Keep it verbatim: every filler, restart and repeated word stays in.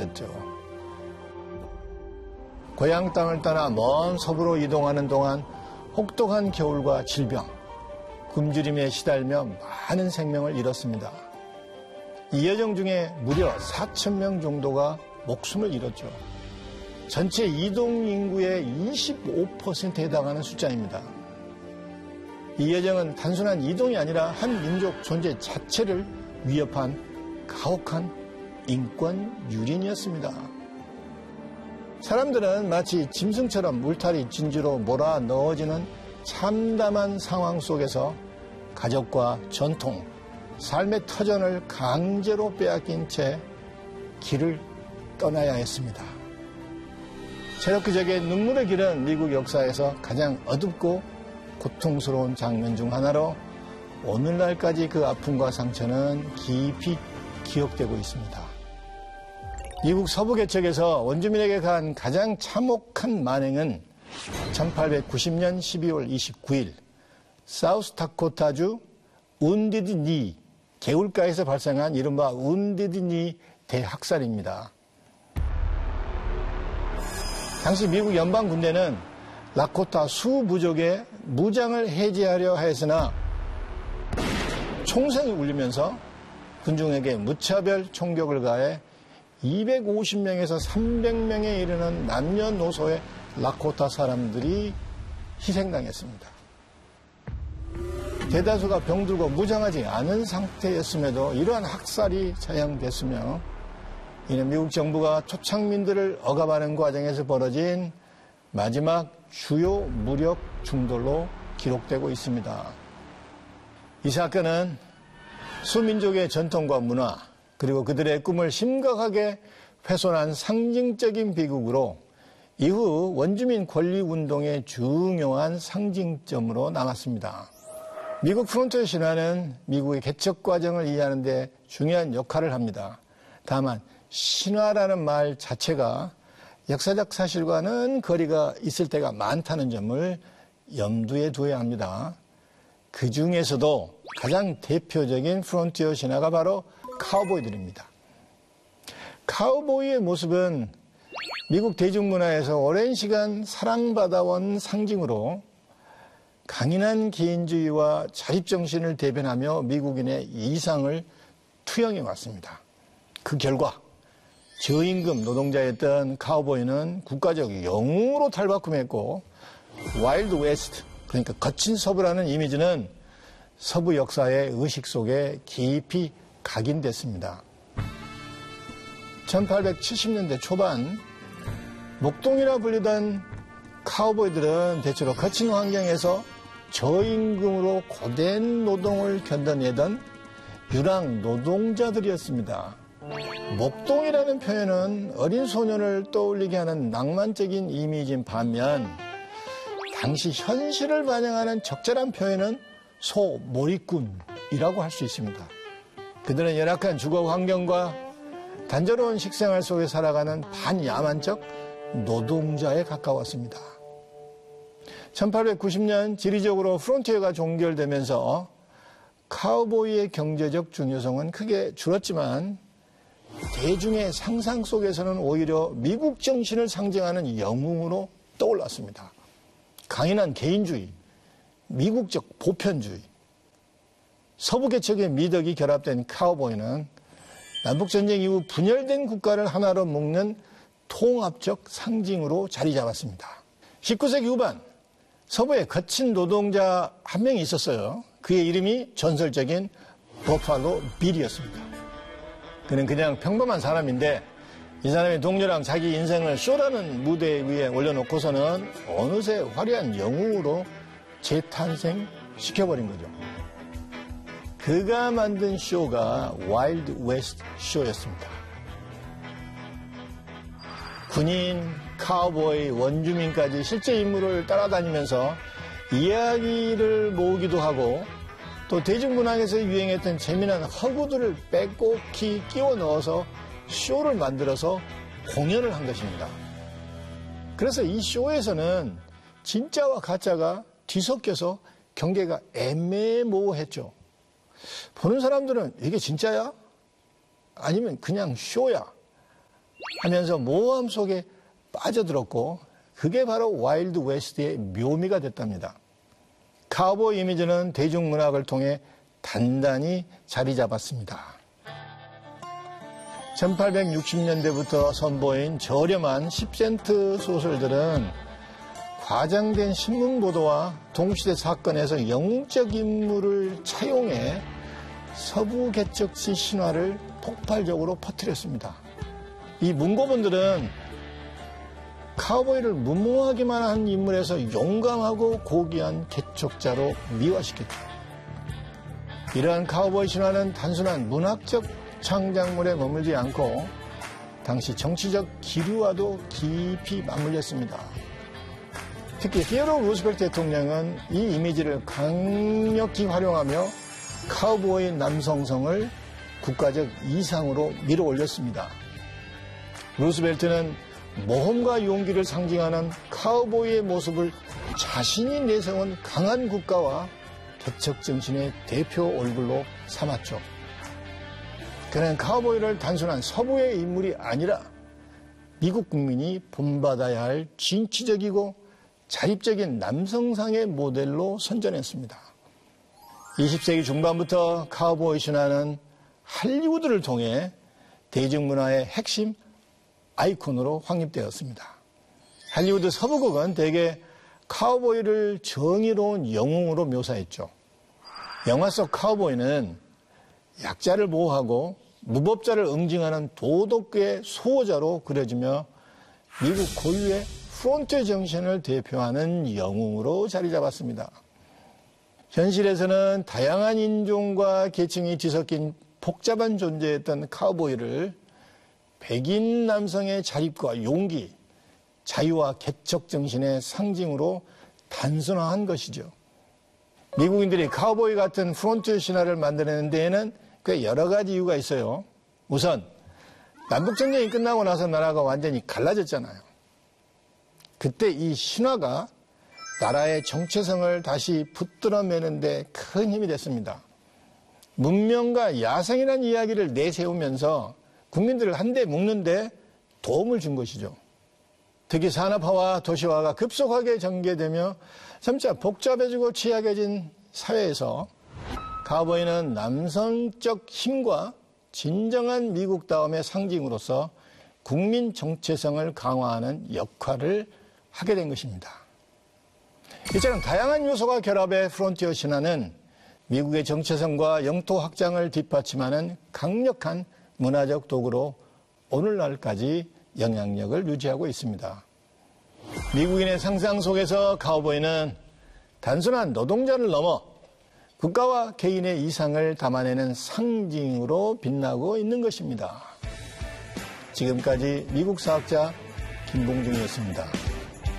되었죠. 고향 땅을 떠나 먼 서부로 이동하는 동안 혹독한 겨울과 질병, 굶주림에 시달며 많은 생명을 잃었습니다. 이 여정 중에 무려 사천 명 정도가 목숨을 잃었죠. 전체 이동 인구의 이십오 퍼센트에 해당하는 숫자입니다. 이 여정은 단순한 이동이 아니라 한 민족 존재 자체를 위협한 가혹한 인권 유린이었습니다. 사람들은 마치 짐승처럼 울타리 진주로 몰아 넣어지는 참담한 상황 속에서 가족과 전통, 삶의 터전을 강제로 빼앗긴 채 길을 떠나야 했습니다. 체로키족의 눈물의 길은 미국 역사에서 가장 어둡고 고통스러운 장면 중 하나로 오늘날까지 그 아픔과 상처는 깊이 기억되고 있습니다. 미국 서부 개척에서 원주민에게 가한 가장 참혹한 만행은 천팔백구십 년 십이월 이십구일 사우스다코타주 운디드니 개울가에서 발생한 이른바 운디드니 대학살입니다. 당시 미국 연방군대는 라코타 수부족의 무장을 해제하려 했으나 총성이 울리면서 군중에게 무차별 총격을 가해 이백오십 명에서 삼백 명에 이르는 남녀노소의 라코타 사람들이 희생당했습니다. 대다수가 병들고 무장하지 않은 상태였음에도 이러한 학살이 자행됐으며 이는 미국 정부가 초창민들을 억압하는 과정에서 벌어진 마지막 주요 무력 충돌로 기록되고 있습니다. 이 사건은 수민족의 전통과 문화 그리고 그들의 꿈을 심각하게 훼손한 상징적인 비극으로 이후 원주민 권리운동의 중요한 상징점으로 남았습니다. 미국 프론티어 신화는 미국의 개척 과정을 이해하는 데 중요한 역할을 합니다. 다만 신화라는 말 자체가 역사적 사실과는 거리가 있을 때가 많다는 점을 염두에 두어야 합니다. 그 중에서도 가장 대표적인 프론티어 신화가 바로 카우보이들입니다. 카우보이의 모습은 미국 대중문화에서 오랜 시간 사랑받아온 상징으로 강인한 개인주의와 자립정신을 대변하며 미국인의 이상을 투영해 왔습니다. 그 결과 저임금 노동자였던 카우보이는 국가적 영웅으로 탈바꿈했고 와일드 웨스트, 그러니까 거친 서부라는 이미지는 서부 역사의 의식 속에 깊이 각인됐습니다. 천팔백칠십 년대 초반 목동이라 불리던 카우보이들은 대체로 거친 환경에서 저임금으로 고된 노동을 견뎌내던 유랑 노동자들이었습니다. 목동이라는 표현은 어린 소년을 떠올리게 하는 낭만적인 이미지인 반면 당시 현실을 반영하는 적절한 표현은 소몰입꾼이라고 할 수 있습니다. 그들은 열악한 주거 환경과 단조로운 식생활 속에 살아가는 반야만적 노동자에 가까웠습니다. 천팔백구십 년 지리적으로 프론티어가 종결되면서 카우보이의 경제적 중요성은 크게 줄었지만 대중의 상상 속에서는 오히려 미국 정신을 상징하는 영웅으로 떠올랐습니다. 강인한 개인주의, 미국적 보편주의, 서부 개척의 미덕이 결합된 카우보이는 남북전쟁 이후 분열된 국가를 하나로 묶는 통합적 상징으로 자리 잡았습니다. 십구 세기 후반 서부에 거친 노동자 한 명이 있었어요. 그의 이름이 전설적인 버팔로 빌이었습니다. 그는 그냥 평범한 사람인데 이 사람의 동료랑 자기 인생을 쇼라는 무대 위에 올려놓고서는 어느새 화려한 영웅으로 재탄생시켜버린 거죠. 그가 만든 쇼가 와일드 웨스트 쇼였습니다. 군인, 카우보이, 원주민까지 실제 인물을 따라다니면서 이야기를 모으기도 하고 또 대중문화에서 유행했던 재미난 허구들을 빼곡히 끼워 넣어서 쇼를 만들어서 공연을 한 것입니다. 그래서 이 쇼에서는 진짜와 가짜가 뒤섞여서 경계가 애매모호했죠. 보는 사람들은 이게 진짜야? 아니면 그냥 쇼야? 하면서 모험 속에 빠져들었고 그게 바로 와일드 웨스트의 묘미가 됐답니다. 카우보이 이미지는 대중문학을 통해 단단히 자리 잡았습니다. 천팔백육십 년대부터 선보인 저렴한 십 센트 소설들은 과장된 신문보도와 동시대 사건에서 영웅적 인물을 차용해 서부 개척시 신화를 폭발적으로 퍼뜨렸습니다. 이 문고본들은 카우보이를 무모하기만 한 인물에서 용감하고 고귀한 개척자로 미화시켰죠. 이러한 카우보이 신화는 단순한 문학적 창작물에 머물지 않고 당시 정치적 기류와도 깊이 맞물렸습니다. 특히 히어로 루스벨트 대통령은 이 이미지를 강력히 활용하며 카우보이 남성성을 국가적 이상으로 밀어 올렸습니다. 루스벨트는 모험과 용기를 상징하는 카우보이의 모습을 자신이 내세운 강한 국가와 개척 정신의 대표 얼굴로 삼았죠. 그는 카우보이를 단순한 서부의 인물이 아니라 미국 국민이 본받아야 할 진취적이고 자립적인 남성상의 모델로 선전했습니다. 이십 세기 중반부터 카우보이 신화는 할리우드를 통해 대중문화의 핵심 아이콘으로 확립되었습니다. 할리우드 서부극은 대개 카우보이를 정의로운 영웅으로 묘사했죠. 영화 속 카우보이는 약자를 보호하고 무법자를 응징하는 도덕의 수호자로 그려지며 미국 고유의 프론티어 정신을 대표하는 영웅으로 자리 잡았습니다. 현실에서는 다양한 인종과 계층이 뒤섞인 복잡한 존재였던 카우보이를 백인 남성의 자립과 용기, 자유와 개척 정신의 상징으로 단순화한 것이죠. 미국인들이 카우보이 같은 프론티어 신화를 만들어내는 데에는 꽤 여러 가지 이유가 있어요. 우선 남북전쟁이 끝나고 나서 나라가 완전히 갈라졌잖아요. 그때 이 신화가 나라의 정체성을 다시 붙들어매는 데 큰 힘이 됐습니다. 문명과 야생이라는 이야기를 내세우면서 국민들을 한데 묶는 데 도움을 준 것이죠. 특히 산업화와 도시화가 급속하게 전개되며 점차 복잡해지고 취약해진 사회에서 카우보이는 남성적 힘과 진정한 미국다움의 상징으로서 국민 정체성을 강화하는 역할을 하게 된 것입니다. 이처럼 다양한 요소가 결합해 프론티어 신화는 미국의 정체성과 영토 확장을 뒷받침하는 강력한 문화적 도구로 오늘날까지 영향력을 유지하고 있습니다. 미국인의 상상 속에서 카우보이는 단순한 노동자를 넘어 국가와 개인의 이상을 담아내는 상징으로 빛나고 있는 것입니다. 지금까지 미국 사학자 김봉중이었습니다.